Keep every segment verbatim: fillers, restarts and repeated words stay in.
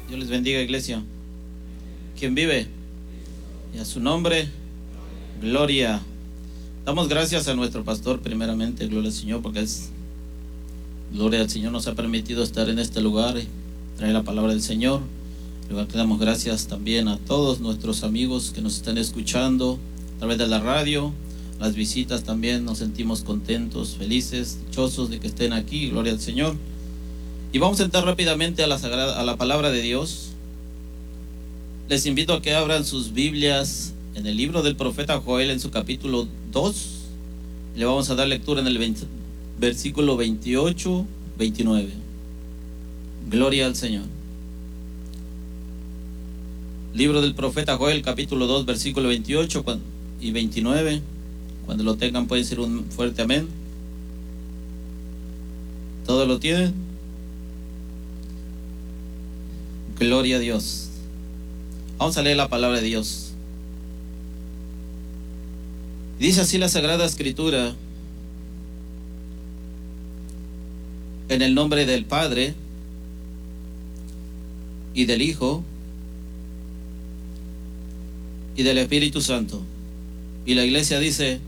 Dios les bendiga, iglesia. ¿Quién vive? Y a su nombre, gloria. Damos gracias a nuestro pastor, primeramente, gloria al Señor, porque es gloria al Señor, nos ha permitido estar en este lugar y traer la palabra del Señor. Le damos gracias también a todos nuestros amigos que nos están escuchando a través de la radio, las visitas también. Nos sentimos contentos, felices, dichosos de que estén aquí, gloria al Señor. Y vamos a entrar rápidamente a la sagrada, a la palabra de Dios. Les invito a que abran sus Biblias en el libro del profeta Joel, en su capítulo dos. Le vamos a dar lectura en el veinte, versículo veintiocho, veintinueve. Gloria al Señor. Libro del profeta Joel, capítulo dos, versículo veintiocho y veintinueve. Cuando lo tengan pueden decir un fuerte amén. ¿Todos lo tienen? Gloria a Dios. Vamos a leer la palabra de Dios. Dice así la Sagrada Escritura: en el nombre del Padre y del Hijo y del Espíritu Santo. Y la iglesia dice: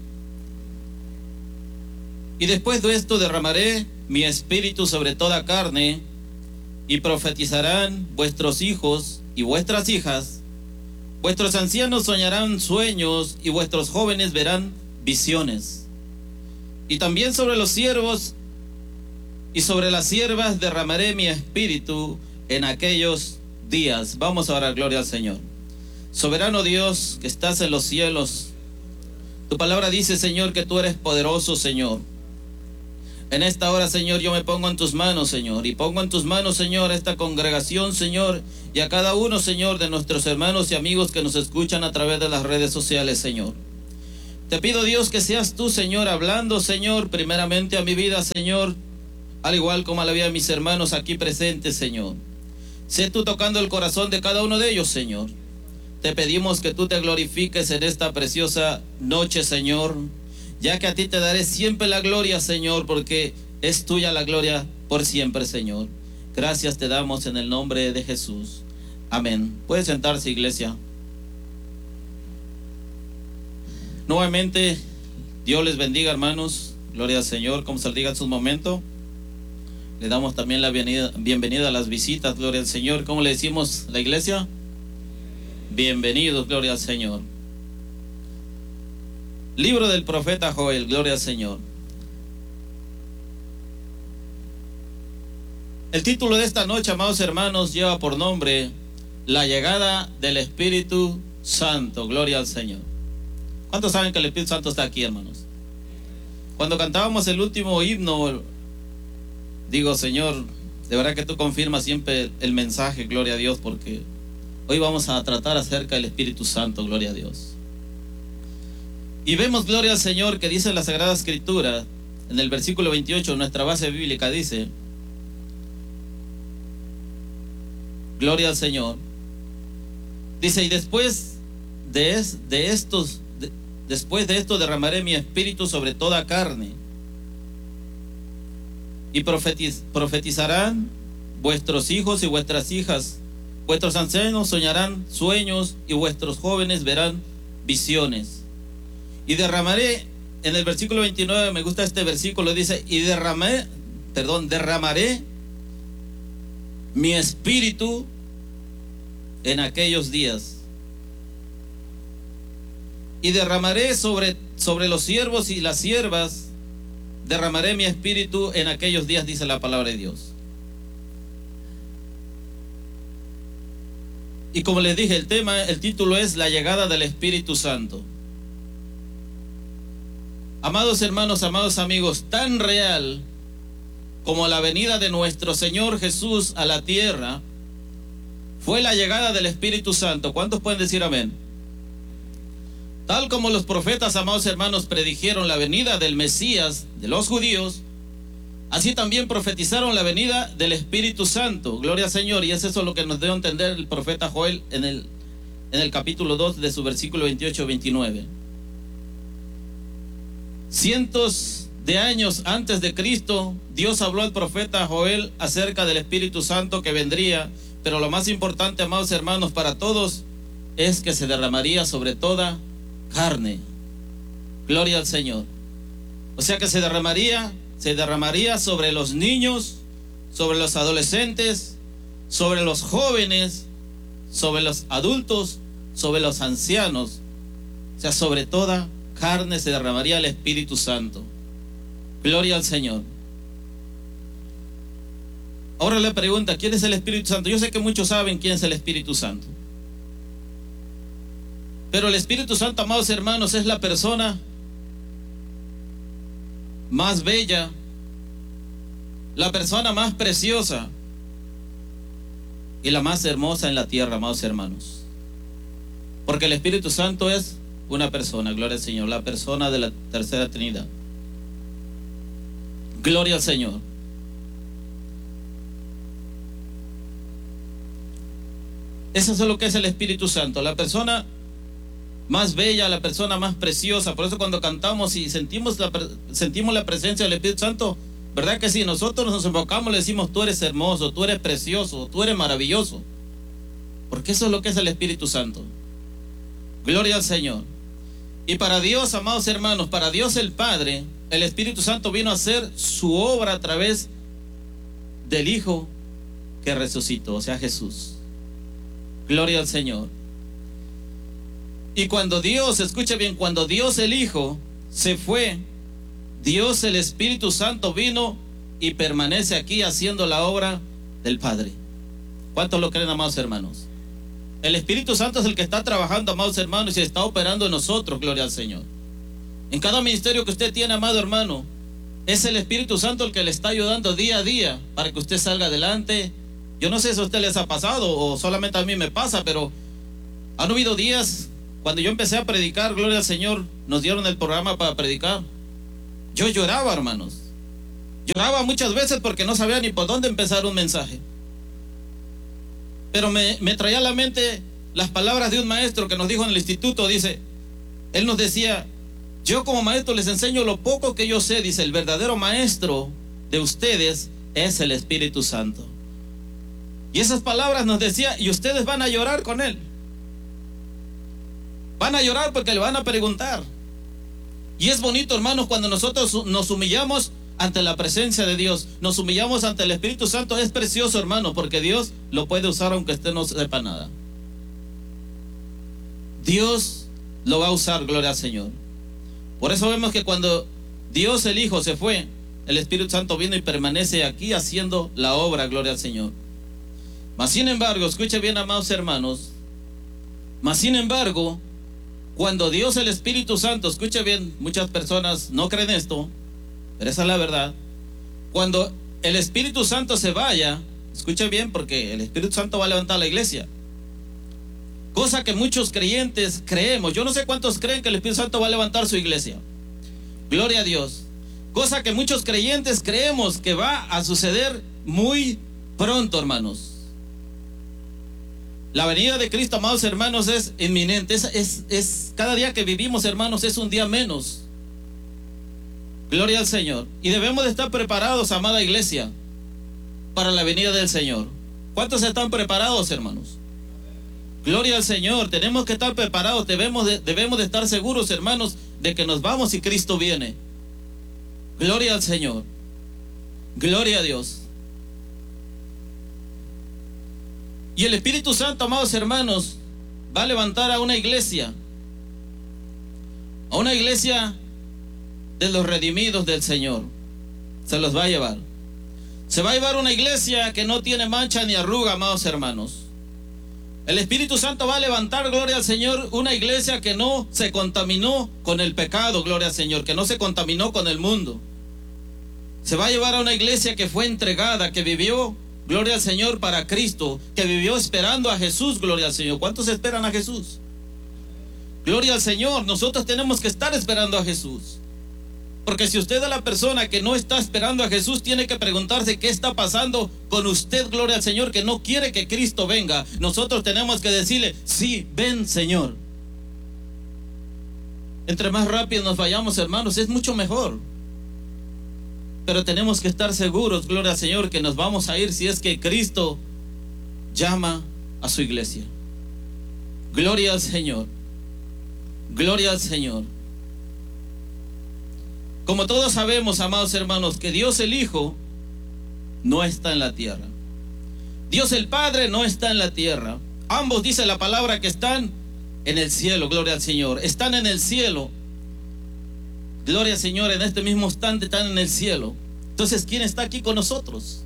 y después de esto derramaré mi espíritu sobre toda carne, y profetizarán vuestros hijos y vuestras hijas, vuestros ancianos soñarán sueños, y vuestros jóvenes verán visiones. Y también sobre los siervos y sobre las siervas derramaré mi espíritu en aquellos días. Vamos a orar. Gloria al Señor. Soberano Dios, que estás en los cielos, tu palabra dice, Señor, que tú eres poderoso, Señor. En esta hora, Señor, yo me pongo en tus manos, Señor, y pongo en tus manos, Señor, a esta congregación, Señor, y a cada uno, Señor, de nuestros hermanos y amigos que nos escuchan a través de las redes sociales, Señor. Te pido, Dios, que seas tú, Señor, hablando, Señor, primeramente a mi vida, Señor, al igual como a la vida de mis hermanos aquí presentes, Señor. Sé tú tocando el corazón de cada uno de ellos, Señor. Te pedimos que tú te glorifiques en esta preciosa noche, Señor, ya que a ti te daré siempre la gloria, Señor, porque es tuya la gloria por siempre, Señor. Gracias te damos en el nombre de Jesús. Amén. Puede sentarse, iglesia. Nuevamente, Dios les bendiga, hermanos. Gloria al Señor. Como se le diga en su momento. Le damos también la bienvenida, bienvenida a las visitas. Gloria al Señor. ¿Cómo le decimos a la iglesia? Bienvenidos, gloria al Señor. Libro del profeta Joel, gloria al Señor. El título de esta noche, amados hermanos, lleva por nombre La llegada del Espíritu Santo, gloria al Señor. ¿Cuántos saben que el Espíritu Santo está aquí, hermanos? Cuando cantábamos el último himno, digo, Señor, de verdad que tú confirmas siempre el mensaje, gloria a Dios, porque hoy vamos a tratar acerca del Espíritu Santo, gloria a Dios. Y vemos, gloria al Señor, que dice la Sagrada Escritura, en el versículo veintiocho, nuestra base bíblica dice, gloria al Señor, dice, y después de, es, de estos, de, después de esto derramaré mi espíritu sobre toda carne, y profetiz, profetizarán vuestros hijos y vuestras hijas, vuestros ancianos soñarán sueños, y vuestros jóvenes verán visiones. Y derramaré, en el versículo veintinueve, me gusta este versículo, dice, y derramé, perdón, derramaré mi espíritu en aquellos días. Y derramaré sobre, sobre los siervos y las siervas, derramaré mi espíritu en aquellos días, dice la palabra de Dios. Y como les dije, el tema, el título es La llegada del Espíritu Santo. Amados hermanos, amados amigos, tan real como la venida de nuestro Señor Jesús a la tierra fue la llegada del Espíritu Santo. ¿Cuántos pueden decir amén? Tal como los profetas, amados hermanos, predijeron la venida del Mesías de los judíos, así también profetizaron la venida del Espíritu Santo. Gloria al Señor. Y es eso lo que nos dio a entender el profeta Joel en el, en el capítulo dos de su versículo veintiocho a veintinueve. Cientos de años antes de Cristo, Dios habló al profeta Joel acerca del Espíritu Santo que vendría, pero lo más importante, amados hermanos, para todos, es que se derramaría sobre toda carne. Gloria al Señor. O sea que se derramaría, se derramaría sobre los niños, sobre los adolescentes, sobre los jóvenes, sobre los adultos, sobre los ancianos. O sea, sobre toda carne se derramaría el Espíritu Santo. Gloria al Señor. Ahora le pregunta, ¿quién es el Espíritu Santo? Yo sé que muchos saben quién es el Espíritu Santo. Pero el Espíritu Santo, amados hermanos, es la persona más bella, la persona más preciosa y la más hermosa en la tierra, amados hermanos. Porque el Espíritu Santo es una persona, gloria al Señor, la persona de la tercera Trinidad. Gloria al Señor. Eso es lo que es el Espíritu Santo, la persona más bella, la persona más preciosa. Por eso cuando cantamos y sentimos la, sentimos la presencia del Espíritu Santo, ¿verdad que sí? Nosotros nos enfocamos, le decimos, tú eres hermoso, tú eres precioso, tú eres maravilloso. Porque eso es lo que es el Espíritu Santo. Gloria al Señor. Y para Dios, amados hermanos, para Dios el Padre, el Espíritu Santo vino a hacer su obra a través del Hijo que resucitó, o sea, Jesús. Gloria al Señor. Y cuando Dios, escuche bien, cuando Dios el Hijo se fue, Dios el Espíritu Santo vino y permanece aquí haciendo la obra del Padre. ¿Cuántos lo creen, amados hermanos? El Espíritu Santo es el que está trabajando, amados hermanos, y está operando en nosotros, gloria al Señor. En cada ministerio que usted tiene, amado hermano, es el Espíritu Santo el que le está ayudando día a día para que usted salga adelante. Yo no sé si a usted les ha pasado o solamente a mí me pasa, pero han habido días cuando yo empecé a predicar, gloria al Señor, nos dieron el programa para predicar. Yo lloraba, hermanos. Lloraba muchas veces porque no sabía ni por dónde empezar un mensaje. Pero me, me traía a la mente las palabras de un maestro que nos dijo en el instituto. Dice, él nos decía, yo como maestro les enseño lo poco que yo sé. Dice, el verdadero maestro de ustedes es el Espíritu Santo. Y esas palabras nos decía, y ustedes van a llorar con él. Van a llorar porque le van a preguntar. Y es bonito, hermanos, cuando nosotros nos humillamos ante la presencia de Dios, nos humillamos ante el Espíritu Santo. Es precioso, hermano, porque Dios lo puede usar aunque usted no sepa nada. Dios lo va a usar, gloria al Señor. Por eso vemos que cuando Dios el Hijo se fue, el Espíritu Santo vino y permanece aquí haciendo la obra, gloria al Señor. Mas sin embargo, escuche bien, amados hermanos, mas sin embargo, cuando Dios el Espíritu Santo, escuche bien, muchas personas no creen esto, pero esa es la verdad. Cuando el Espíritu Santo se vaya, escuche bien, porque el Espíritu Santo va a levantar la iglesia. Cosa que muchos creyentes creemos. Yo no sé cuántos creen que el Espíritu Santo va a levantar su iglesia. Gloria a Dios. Cosa que muchos creyentes creemos que va a suceder muy pronto, hermanos. La venida de Cristo, amados hermanos, es inminente. Es, es, es cada día que vivimos, hermanos, es un día menos. Gloria al Señor. Y debemos de estar preparados, amada iglesia, para la venida del Señor. ¿Cuántos están preparados, hermanos? Gloria al Señor. Tenemos que estar preparados. Debemos de, debemos de estar seguros, hermanos, de que nos vamos y Cristo viene. Gloria al Señor. Gloria a Dios. Y el Espíritu Santo, amados hermanos, va a levantar a una iglesia, a una iglesia de los redimidos del Señor. Se los va a llevar. Se va a llevar una iglesia que no tiene mancha ni arruga, amados hermanos. El Espíritu Santo va a levantar, gloria al Señor, una iglesia que no se contaminó con el pecado, gloria al Señor, que no se contaminó con el mundo. Se va a llevar a una iglesia que fue entregada, que vivió, gloria al Señor, para Cristo, que vivió esperando a Jesús, gloria al Señor. ¿Cuántos esperan a Jesús? Gloria al Señor. Nosotros tenemos que estar esperando a Jesús. Porque si usted es la persona que no está esperando a Jesús, tiene que preguntarse qué está pasando con usted, gloria al Señor, que no quiere que Cristo venga. Nosotros tenemos que decirle, sí, ven, Señor. Entre más rápido nos vayamos, hermanos, es mucho mejor. Pero tenemos que estar seguros, gloria al Señor, que nos vamos a ir si es que Cristo llama a su iglesia. Gloria al Señor. Gloria al Señor. Como todos sabemos, amados hermanos, que Dios el Hijo no está en la tierra. Dios el Padre no está en la tierra. Ambos, dice la palabra, que están en el cielo. Gloria al Señor. Están en el cielo. Gloria al Señor. En este mismo instante están en el cielo. Entonces, ¿quién está aquí con nosotros?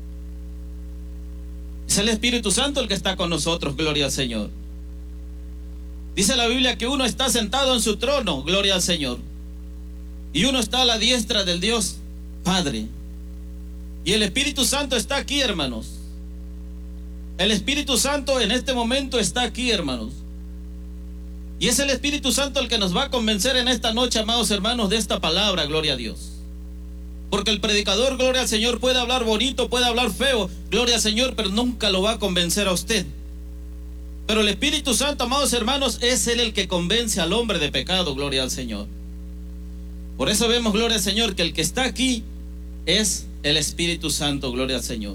Es el Espíritu Santo el que está con nosotros. Gloria al Señor. Dice la Biblia que uno está sentado en su trono. Gloria al Señor. Y uno está a la diestra del Dios Padre. Y el Espíritu Santo está aquí, hermanos. El Espíritu Santo en este momento está aquí, hermanos. Y es el Espíritu Santo el que nos va a convencer en esta noche, amados hermanos, de esta palabra, gloria a Dios. Porque el predicador, gloria al Señor, puede hablar bonito, puede hablar feo, gloria al Señor, pero nunca lo va a convencer a usted. Pero el Espíritu Santo, amados hermanos, es Él el que convence al hombre de pecado, gloria al Señor. Por eso vemos, gloria al Señor, que el que está aquí es el Espíritu Santo, gloria al Señor.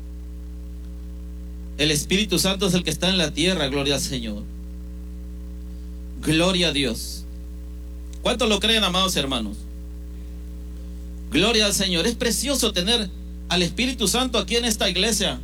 El Espíritu Santo es el que está en la tierra, gloria al Señor. Gloria a Dios. ¿Cuántos lo creen, amados hermanos? Gloria al Señor. Es precioso tener al Espíritu Santo aquí en esta iglesia,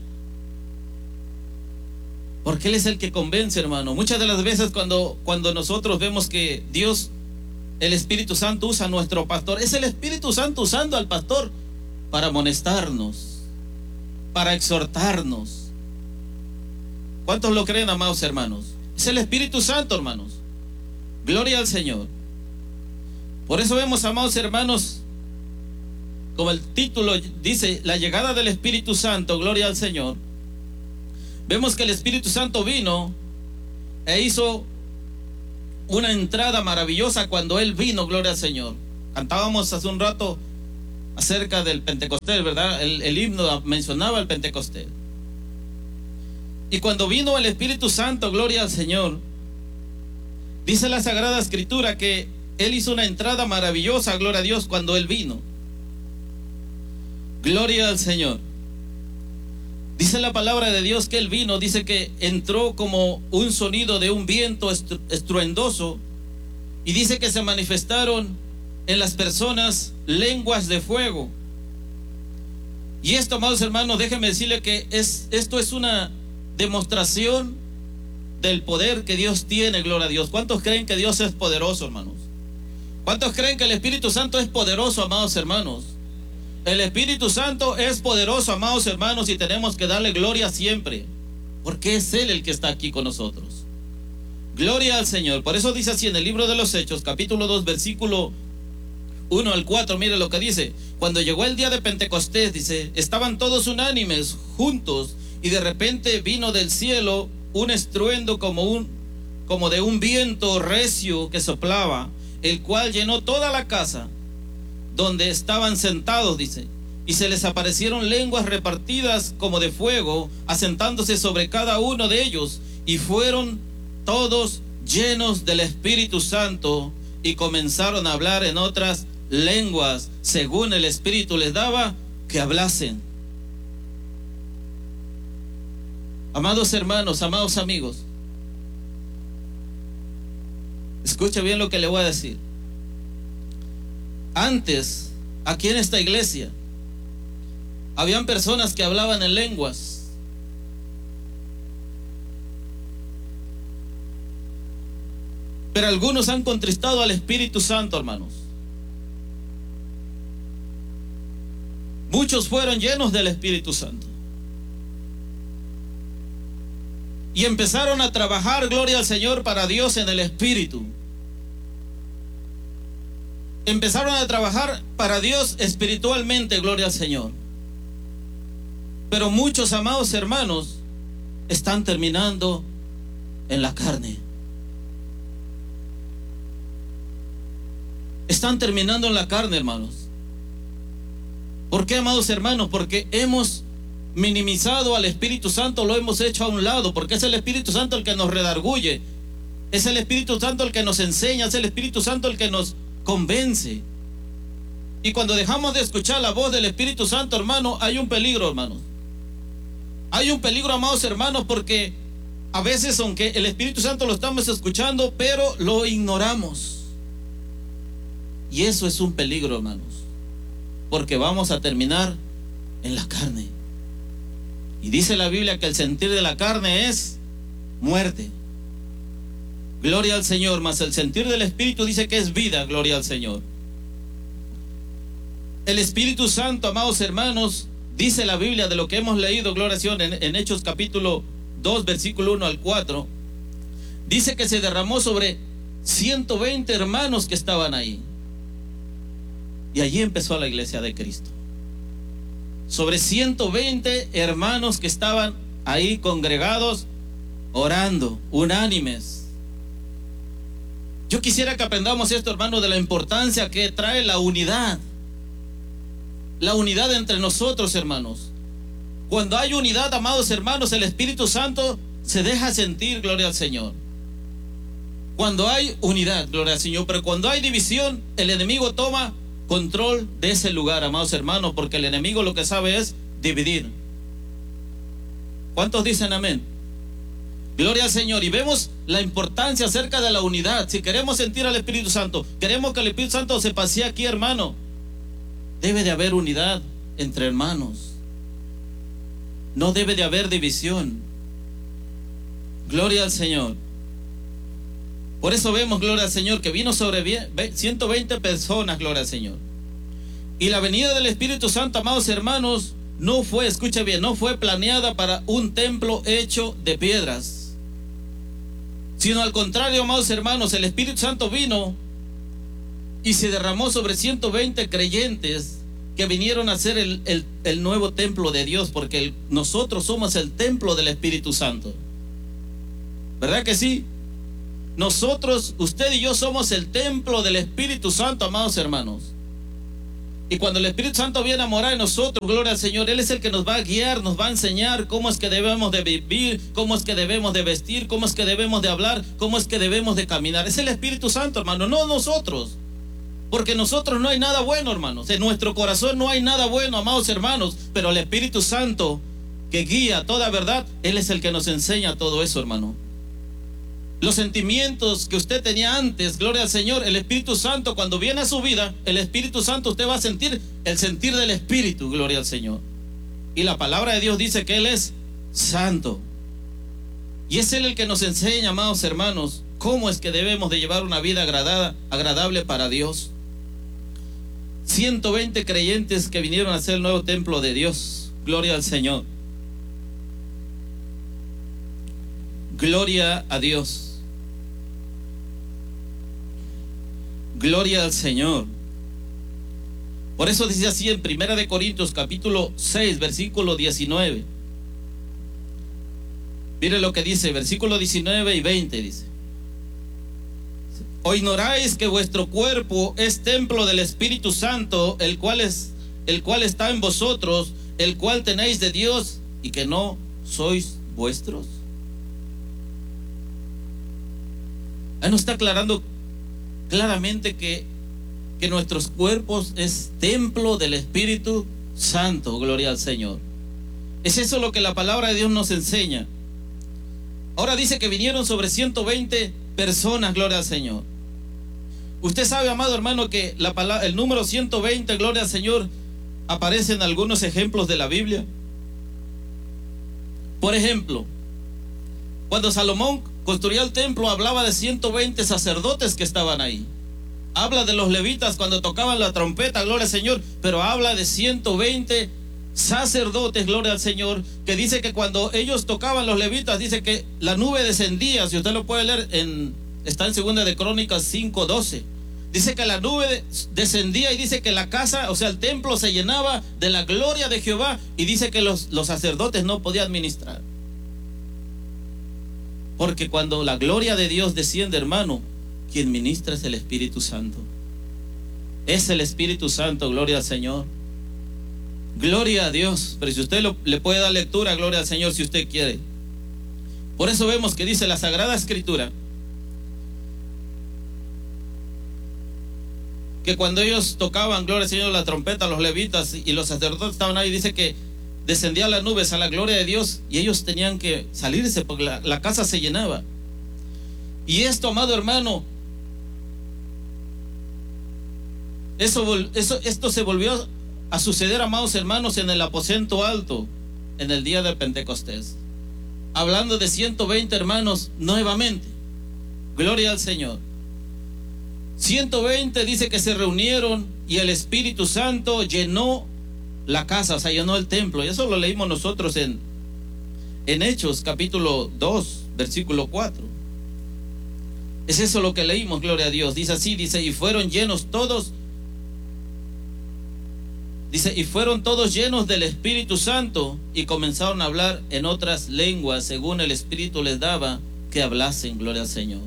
porque Él es el que convence, hermano. Muchas de las veces cuando, cuando nosotros vemos que Dios, el Espíritu Santo, usa a nuestro pastor, es el Espíritu Santo usando al pastor para amonestarnos, para exhortarnos. ¿Cuántos lo creen, amados hermanos? Es el Espíritu Santo, hermanos. Gloria al Señor. Por eso vemos, amados hermanos, como el título dice, la llegada del Espíritu Santo, gloria al Señor. Vemos que el Espíritu Santo vino e hizo una entrada maravillosa cuando Él vino, gloria al Señor. Cantábamos hace un rato acerca del Pentecostés, ¿verdad? El, el himno mencionaba el Pentecostés. Y cuando vino el Espíritu Santo, gloria al Señor, dice la Sagrada Escritura que Él hizo una entrada maravillosa, gloria a Dios, cuando Él vino. Gloria al Señor. Dice la palabra de Dios que Él vino, dice que entró como un sonido de un viento estru- estruendoso, y dice que se manifestaron en las personas lenguas de fuego. Y esto, amados hermanos, déjenme decirle que es, esto es una demostración del poder que Dios tiene, gloria a Dios. ¿Cuántos creen que Dios es poderoso, hermanos? ¿Cuántos creen que el Espíritu Santo es poderoso, amados hermanos? El Espíritu Santo es poderoso, amados hermanos, y tenemos que darle gloria siempre, porque es Él el que está aquí con nosotros. Gloria al Señor. Por eso dice así en el libro de los Hechos, capítulo dos, versículo uno al cuatro, mire lo que dice. Cuando llegó el día de Pentecostés, dice, estaban todos unánimes, juntos, y de repente vino del cielo un estruendo como, un, como de un viento recio que soplaba, el cual llenó toda la casa donde estaban sentados, dice, y se les aparecieron lenguas repartidas como de fuego, asentándose sobre cada uno de ellos, y fueron todos llenos del Espíritu Santo, y comenzaron a hablar en otras lenguas, según el Espíritu les daba que hablasen. Amados hermanos, amados amigos, escuche bien lo que le voy a decir. Antes, aquí en esta iglesia, habían personas que hablaban en lenguas. Pero algunos han contristado al Espíritu Santo, hermanos. Muchos fueron llenos del Espíritu Santo y empezaron a trabajar, gloria al Señor, para Dios en el Espíritu. Empezaron a trabajar para Dios espiritualmente, gloria al Señor. Pero muchos, amados hermanos, están terminando en la carne. Están terminando en la carne, hermanos. ¿Por qué, amados hermanos? Porque hemos minimizado al Espíritu Santo, lo hemos hecho a un lado, porque es el Espíritu Santo el que nos redarguye, es el Espíritu Santo el que nos enseña, es el Espíritu Santo el que nos convence. Y cuando dejamos de escuchar la voz del Espíritu Santo, hermano, hay un peligro, hermanos. Hay un peligro, amados hermanos, porque a veces, aunque el Espíritu Santo lo estamos escuchando, pero lo ignoramos. Y eso es un peligro, hermanos, porque vamos a terminar en la carne. Y dice la Biblia que el sentir de la carne es muerte. Gloria al Señor. Mas el sentir del Espíritu dice que es vida. Gloria al Señor. El Espíritu Santo, amados hermanos, dice la Biblia de lo que hemos leído, gloria al Señor, en, en Hechos capítulo dos, versículo uno al cuatro, dice que se derramó sobre ciento veinte hermanos que estaban ahí. Y allí empezó la iglesia de Cristo. Sobre ciento veinte hermanos que estaban ahí congregados, orando, unánimes. Yo quisiera que aprendamos esto, hermano, de la importancia que trae la unidad. La unidad entre nosotros, hermanos. Cuando hay unidad, amados hermanos, el Espíritu Santo se deja sentir, gloria al Señor. Cuando hay unidad, gloria al Señor. Pero cuando hay división, el enemigo toma control de ese lugar, amados hermanos, porque el enemigo lo que sabe es dividir. ¿Cuántos dicen amén? Gloria al Señor. Y vemos la importancia acerca de la unidad. Si queremos sentir al Espíritu Santo, queremos que el Espíritu Santo se pasee aquí, hermano, debe de haber unidad entre hermanos. No debe de haber división. Gloria al Señor. Por eso vemos, gloria al Señor, que vino sobre ciento veinte personas, gloria al Señor. Y la venida del Espíritu Santo, amados hermanos, no fue, escucha bien, no fue planeada para un templo hecho de piedras, sino al contrario, amados hermanos, el Espíritu Santo vino y se derramó sobre ciento veinte creyentes que vinieron a ser el, el, el nuevo templo de Dios, porque el, nosotros somos el templo del Espíritu Santo. ¿Verdad que sí? Nosotros, usted y yo somos el templo del Espíritu Santo, amados hermanos. Y cuando el Espíritu Santo viene a morar en nosotros, gloria al Señor, Él es el que nos va a guiar, nos va a enseñar cómo es que debemos de vivir, cómo es que debemos de vestir, cómo es que debemos de hablar, cómo es que debemos de caminar. Es el Espíritu Santo, hermano, no nosotros. Porque nosotros no hay nada bueno, hermanos. En nuestro corazón no hay nada bueno, amados hermanos. Pero el Espíritu Santo, que guía toda verdad, Él es el que nos enseña todo eso, hermano. Los sentimientos que usted tenía antes, gloria al Señor, el Espíritu Santo, cuando viene a su vida, el Espíritu Santo, usted va a sentir el sentir del Espíritu, gloria al Señor. Y la palabra de Dios dice que Él es santo. Y es Él el que nos enseña, amados hermanos, cómo es que debemos de llevar una vida agradada, agradable para Dios. ciento veinte creyentes que vinieron a ser el nuevo templo de Dios. Gloria al Señor. Gloria a Dios. Gloria al Señor. Por eso dice así en Primera de Corintios capítulo seis, versículo diecinueve. Mire lo que dice, versículo diecinueve y veinte dice: ¿O ignoráis que vuestro cuerpo es templo del Espíritu Santo, el cual es, el cual está en vosotros, el cual tenéis de Dios, y que no sois vuestros? Ahí nos está aclarando claramente que, que nuestros cuerpos es templo del Espíritu Santo. Gloria al Señor. Es eso lo que la palabra de Dios nos enseña. Ahora dice que vinieron sobre ciento veinte personas, gloria al Señor. Usted sabe, amado hermano, que la palabra, el número ciento veinte, gloria al Señor, aparece en algunos ejemplos de la Biblia. Por ejemplo, cuando Salomón construyó el templo, hablaba de ciento veinte sacerdotes que estaban ahí. Habla de los levitas cuando tocaban la trompeta, gloria al Señor, pero habla de ciento veinte sacerdotes, gloria al Señor, que dice que cuando ellos tocaban, los levitas, dice que la nube descendía. Si usted lo puede leer, en, está en Segunda de Crónicas cinco doce. Dice que la nube descendía y dice que la casa, o sea, el templo se llenaba de la gloria de Jehová, y dice que los, los sacerdotes no podían ministrar. Porque cuando la gloria de Dios desciende, hermano, quien ministra es el Espíritu Santo. Es el Espíritu Santo, gloria al Señor. Gloria a Dios. Pero si usted lo, le puede dar lectura, gloria al Señor, si usted quiere. Por eso vemos que dice la Sagrada Escritura que cuando ellos tocaban, gloria al Señor, la trompeta, los levitas y los sacerdotes estaban ahí, dice que descendían las nubes a la gloria de Dios y ellos tenían que salirse porque la, la casa se llenaba. Y esto, amado hermano, eso, eso, esto se volvió a suceder, amados hermanos, en el aposento alto, en el día de Pentecostés. Hablando de ciento veinte hermanos nuevamente. Gloria al Señor. ciento veinte dice que se reunieron y el Espíritu Santo llenó la casa, o sea, llenó el templo. Y eso lo leímos nosotros en, en Hechos capítulo dos, versículo cuatro. Es eso lo que leímos, gloria a Dios. Dice así, dice, y fueron llenos todos, dice, y fueron todos llenos del Espíritu Santo y comenzaron a hablar en otras lenguas según el Espíritu les daba que hablasen, gloria al Señor.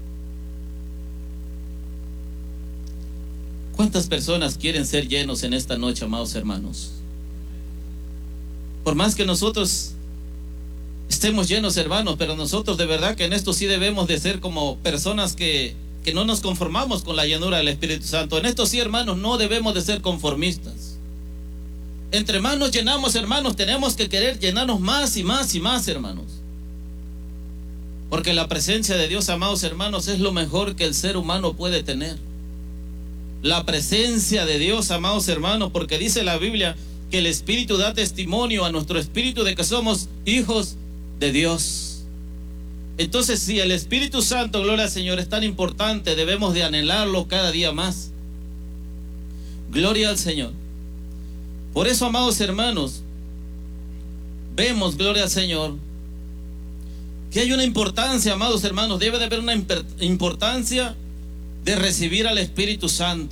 ¿Cuántas personas quieren ser llenos en esta noche, amados hermanos? Por más que nosotros estemos llenos, hermanos, pero nosotros de verdad que en esto sí debemos de ser como personas que, que no nos conformamos con la llenura del Espíritu Santo. En esto sí, hermanos, no debemos de ser conformistas. Entre más nos llenamos, hermanos, tenemos que querer llenarnos más y más y más, hermanos. Porque la presencia de Dios, amados hermanos, es lo mejor que el ser humano puede tener. La presencia de Dios, amados hermanos, porque dice la Biblia que el Espíritu da testimonio a nuestro espíritu de que somos hijos de Dios. Entonces, si el Espíritu Santo, gloria al Señor, es tan importante, debemos de anhelarlo cada día más. Gloria al Señor. Por eso, amados hermanos, vemos, gloria al Señor, que hay una importancia, amados hermanos, debe de haber una importancia de recibir al Espíritu Santo.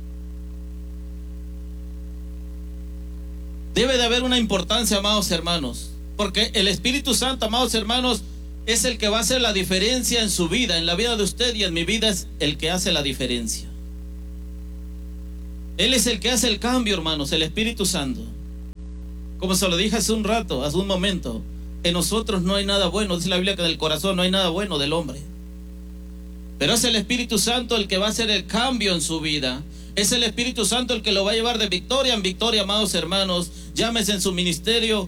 Debe de haber una importancia, amados hermanos, porque el Espíritu Santo, amados hermanos, es el que va a hacer la diferencia en su vida, en la vida de usted y en mi vida, es el que hace la diferencia. Él es el que hace el cambio, hermanos, el Espíritu Santo. Como se lo dije hace un rato, hace un momento, en nosotros no hay nada bueno. Dice la Biblia que en el corazón no hay nada bueno del hombre. Pero es el Espíritu Santo el que va a hacer el cambio en su vida. Es el Espíritu Santo el que lo va a llevar de victoria en victoria, amados hermanos. Llámese en su ministerio,